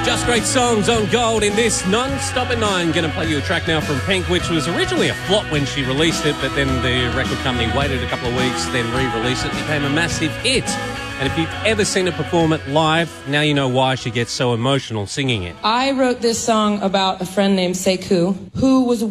Just great songs on Gold in this non-stop at 9. Going to play you a track now from Pink, which was originally a flop when she released it, but then the record company waited a couple of weeks, then re-released it. It became a massive hit. And if you've ever seen her perform it live, now you know why she gets so emotional singing it. I wrote this song about a friend named Sekou, who was